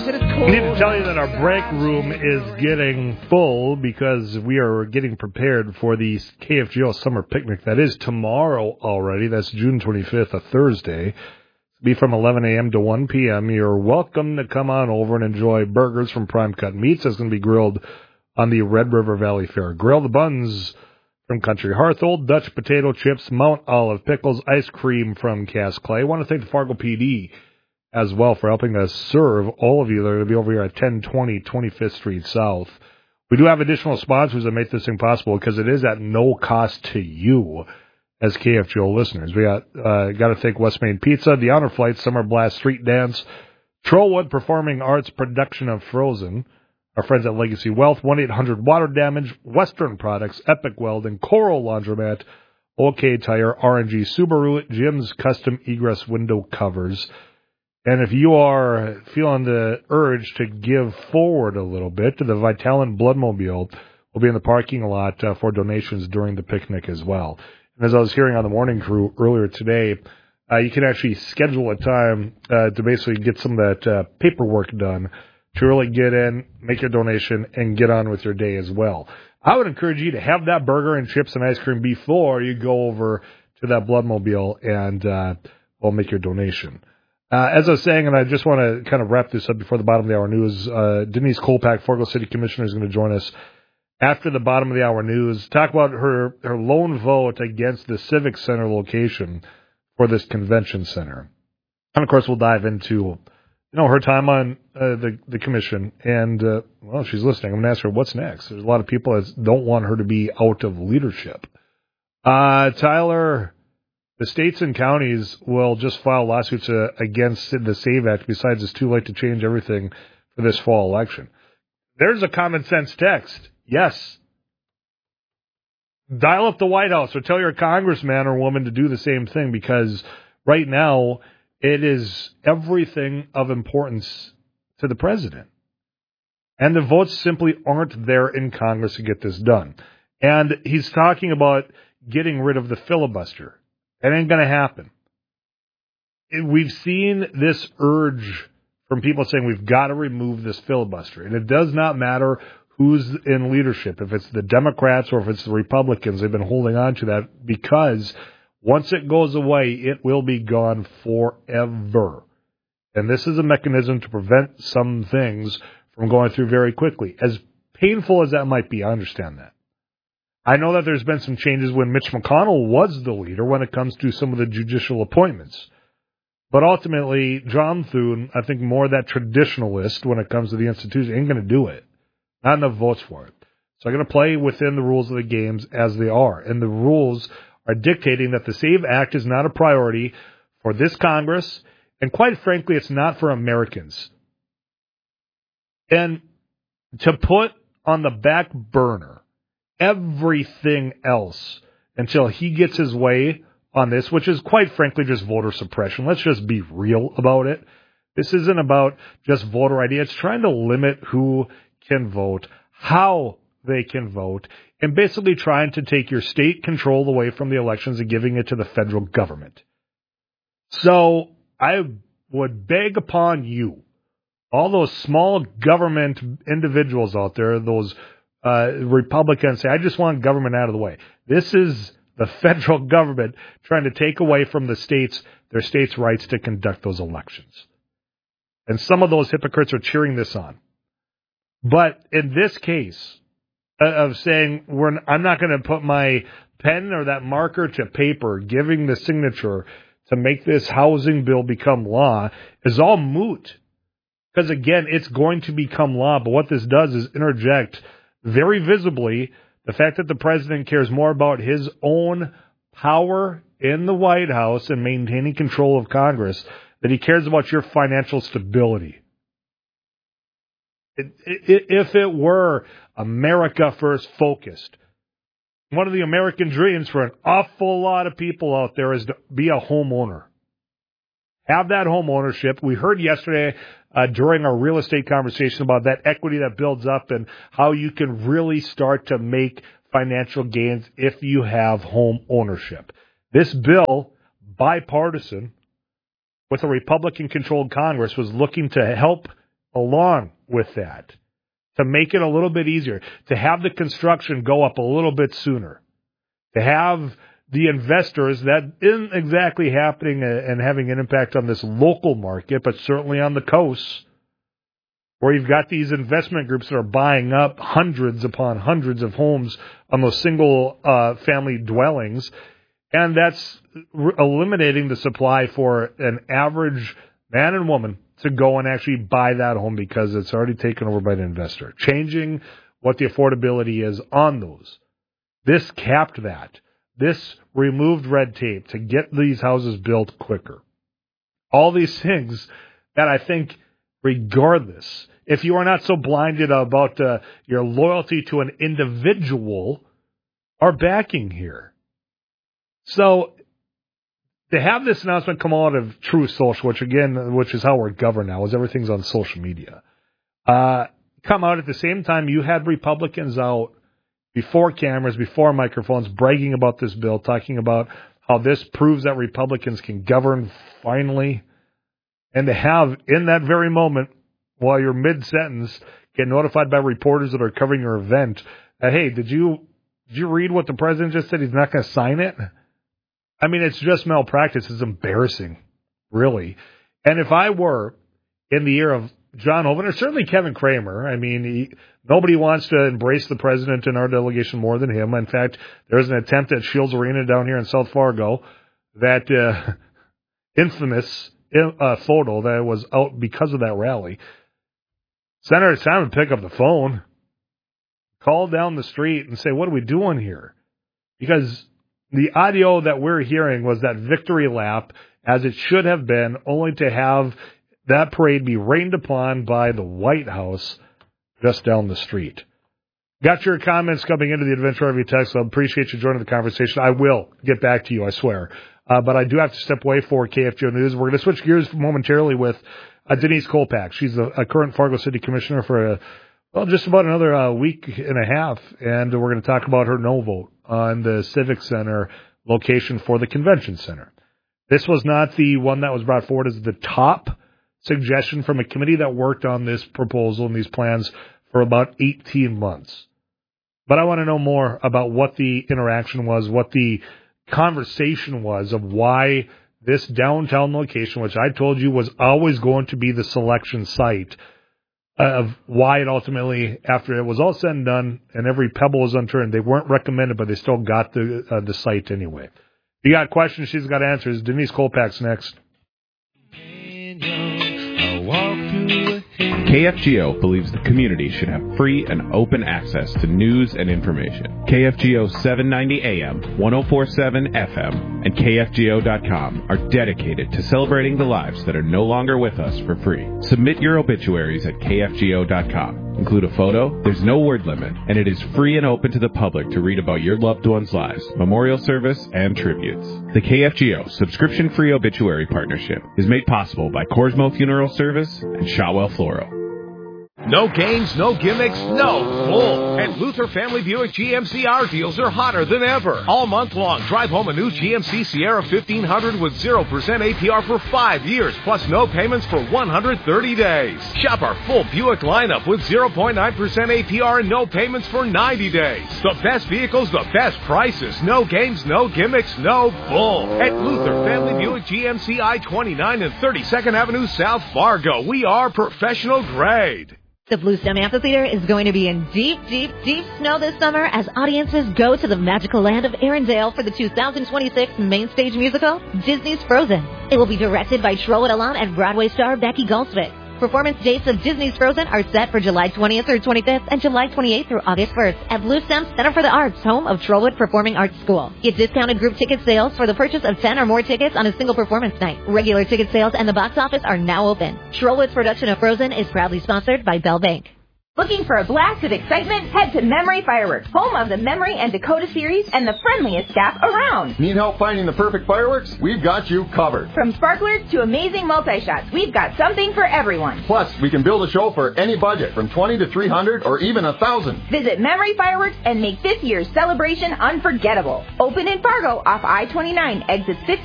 We need to tell you that our break room is getting full because we are getting prepared for the KFGO Summer Picnic. That is tomorrow already. That's June 25th, a Thursday. It'll be from 11 a.m. to 1 p.m. You're welcome to come on over and enjoy burgers from Prime Cut Meats. That's going to be grilled on the Red River Valley Fair. Grill the buns from Country Hearth, Old Dutch potato chips, Mount Olive pickles, ice cream from Cass Clay. I want to thank the Fargo PD as well for helping us serve all of you that are going to be over here at 1020 25th Street South. We do have additional sponsors that make this thing possible because it is at no cost to you as KFGO listeners. We got to thank West Main Pizza, The Honor Flight, Summer Blast Street Dance, Trollwood Performing Arts production of Frozen, our friends at Legacy Wealth, 1-800 Water Damage, Western Products, Epic Welding, Coral Laundromat, OK Tire, RNG Subaru, Jim's Custom Egress Window Covers. And if you are feeling the urge to give forward a little bit, the Vitalant Bloodmobile will be in the parking lot for donations during the picnic as well. And as I was hearing on the morning crew earlier today, you can actually schedule a time to basically get some of that paperwork done to really get in, make your donation, and get on with your day as well. I would encourage you to have that burger and chips and ice cream before you go over to that Bloodmobile and we'll make your donation. As I was saying, and I just want to kind of wrap this up before the bottom of the hour news, Denise Kolpak, Fargo City Commissioner, is going to join us after the bottom of the hour news, talk about her lone vote against the Civic Center location for this convention center. And, of course, we'll dive into, her time on the commission. And, well, she's listening. I'm going to ask her what's next. There's a lot of people that don't want her to be out of leadership. Tyler, the states and counties will just file lawsuits against the SAVE Act. Besides, it's too late to change everything for this fall election. There's a common sense text. Yes. Dial up the White House or tell your congressman or woman to do the same thing because right now it is everything of importance to the president. And the votes simply aren't there in Congress to get this done. And he's talking about getting rid of the filibuster. It ain't going to happen. We've seen this urge from people saying we've got to remove this filibuster. And it does not matter who's in leadership, if it's the Democrats or if it's the Republicans. They've been holding on to that because once it goes away, it will be gone forever. And this is a mechanism to prevent some things from going through very quickly. As painful as that might be, I understand that. I know that there's been some changes when Mitch McConnell was the leader when it comes to some of the judicial appointments. But ultimately, John Thune, I think more that traditionalist when it comes to the institution, ain't going to do it. Not enough votes for it. So I'm going to play within the rules of the games as they are. And the rules are dictating that the SAVE Act is not a priority for this Congress. And quite frankly, it's not for Americans. And to put on the back burner everything else until he gets his way on this, which is quite frankly just voter suppression. Let's just be real about it. This isn't about just voter ID. It's trying to limit who can vote, how they can vote, and basically trying to take your state control away from the elections and giving it to the federal government. So I would beg upon you, all those small government individuals out there, those Republicans say, I just want government out of the way. This is the federal government trying to take away from the states their states' rights to conduct those elections. And some of those hypocrites are cheering this on. But in this case of saying, I'm not going to put my pen or that marker to paper, giving the signature to make this housing bill become law, is all moot. Because, again, it's going to become law. But what this does is interject very visibly the fact that the president cares more about his own power in the White House and maintaining control of Congress than he cares about your financial stability. If it were America first focused, one of the American dreams for an awful lot of people out there is to be a homeowner. Have that home ownership. We heard yesterday during our real estate conversation about that equity that builds up and how you can really start to make financial gains if you have home ownership. This bill, bipartisan, with a Republican-controlled Congress, was looking to help along with that to make it a little bit easier, to have the construction go up a little bit sooner, to have the investors that isn't exactly happening and having an impact on this local market, but certainly on the coast, where you've got these investment groups that are buying up hundreds upon hundreds of homes on those single family dwellings, and that's eliminating the supply for an average man and woman to go and actually buy that home because it's already taken over by the investor, changing what the affordability is on those. This capped that. This removed red tape to get these houses built quicker. All these things that I think, regardless, if you are not so blinded about your loyalty to an individual, are backing here. So to have this announcement come out of Truth Social, which is how we're governed now, is everything's on social media, come out at the same time you had Republicans out before cameras, before microphones, bragging about this bill, talking about how this proves that Republicans can govern finally, and to have in that very moment, while you're mid-sentence, get notified by reporters that are covering your event that, hey, did you read what the president just said? He's not going to sign it? I mean, it's just malpractice. It's embarrassing, really. And if I were in the ear of John Hoeven, or certainly Kevin Cramer, I mean, nobody wants to embrace the president in our delegation more than him. In fact, there's an attempt at Shields Arena down here in South Fargo, that infamous photo that was out because of that rally. Senator Simon would pick up the phone, call down the street, and say, what are we doing here? Because the audio that we're hearing was that victory lap, as it should have been, only to have that parade be rained upon by the White House just down the street. Got your comments coming into the Adventure RV text. I appreciate you joining the conversation. I will get back to you, I swear. But I do have to step away for KFGO News. We're going to switch gears momentarily with Denise Kolpak. She's a current Fargo City Commissioner for just about another week and a half, and we're going to talk about her no vote on the Civic Center location for the Convention Center. This was not the one that was brought forward as the top suggestion from a committee that worked on this proposal and these plans for about 18 months. But I want to know more about what the interaction was, what the conversation was of why this downtown location, which I told you was always going to be the selection site, of why it ultimately, after it was all said and done and every pebble was unturned, they weren't recommended, but they still got the site anyway. If you got questions, she's got answers. Denise Kolpak's next. KFGO believes the community should have free and open access to news and information. KFGO 790 AM, 1047 FM, and KFGO.com are dedicated to celebrating the lives that are no longer with us for free. Submit your obituaries at KFGO.com. Include a photo, there's no word limit, and it is free and open to the public to read about your loved ones' lives, memorial service, and tributes. The KFGO subscription-free obituary partnership is made possible by Corsmo Funeral Service and Shotwell Floral. No games, no gimmicks, no bull. At Luther Family Buick GMC, our deals are hotter than ever. All month long, drive home a new GMC Sierra 1500 with 0% APR for 5 years, plus no payments for 130 days. Shop our full Buick lineup with 0.9% APR and no payments for 90 days. The best vehicles, the best prices. No games, no gimmicks, no bull. At Luther Family Buick GMC I-29 and 32nd Avenue South Fargo, we are professional grade. The Bluestem Amphitheater is going to be in deep, deep, deep snow this summer as audiences go to the magical land of Arendelle for the 2026 main stage musical, Disney's Frozen. It will be directed by Trollope alum and Broadway star Becky Goldsmith. Performance dates of Disney's Frozen are set for July 20th through 25th and July 28th through August 1st at Bluestem Center for the Arts, home of Trollope Performing Arts School. Get discounted group ticket sales for the purchase of 10 or more tickets on a single performance night. Regular ticket sales and the box office are now open. Trollope's production of Frozen is proudly sponsored by Bell Bank. Looking for a blast of excitement? Head to Memory Fireworks, home of the Memory and Dakota series and the friendliest staff around. Need help finding the perfect fireworks? We've got you covered. From sparklers to amazing multi-shots, we've got something for everyone. Plus, we can build a show for any budget, from $20 to $300 or even $1,000. Visit Memory Fireworks and make this year's celebration unforgettable. Open in Fargo off I-29, exits 15